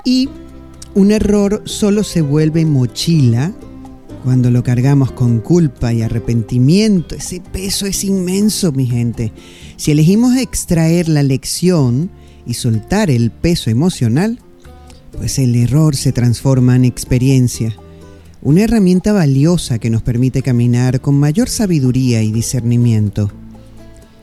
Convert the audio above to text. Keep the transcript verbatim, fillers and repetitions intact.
Y un error solo se vuelve mochila cuando lo cargamos con culpa y arrepentimiento. Ese peso es inmenso, mi gente. Si elegimos extraer la lección y soltar el peso emocional, pues el error se transforma en experiencia, una herramienta valiosa que nos permite caminar con mayor sabiduría y discernimiento.